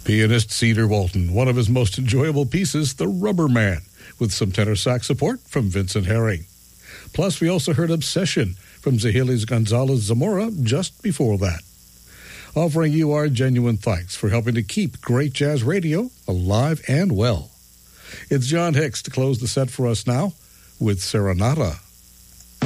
Pianist Cedar Walton, one of his most enjoyable pieces, The Rubber Man, with some tenor sax support from Vincent Herring. Plus, we also heard Obsession from Zahilis Gonzalez Zamora just before that. Offering you our genuine thanks for helping to keep great jazz radio alive and well. It's John Hicks to close the set for us now with Serenata.